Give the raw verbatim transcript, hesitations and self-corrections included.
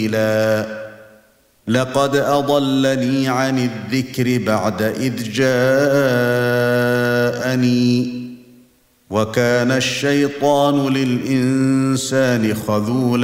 لقد أضلني عن الذكر بعد إذ جاءني وكان الشيطان للإنسان خذولا